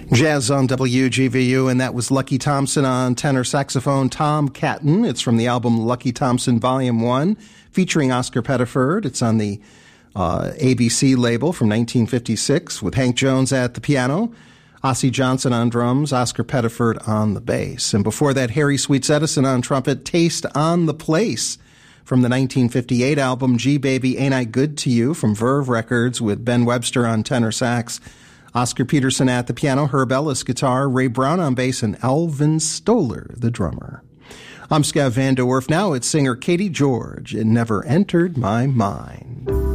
Jazz on WGVU, and that was Lucky Thompson on tenor saxophone, Tom Catton. It's from the album Lucky Thompson Volume 1, featuring Oscar Pettiford. It's on the ABC label from 1956, with Hank Jones at the piano, Ossie Johnson on drums, Oscar Pettiford on the bass. And before that, Harry Sweets Edison on trumpet, Taste on the Place, from the 1958 album Gee Baby Ain't I Good to You, from Verve Records, with Ben Webster on tenor sax, Oscar Peterson at the piano, Herb Ellis guitar, Ray Brown on bass, and Alvin Stoller, the drummer. I'm Scav Van de Werf. Now it's singer Katie George. It never entered my mind.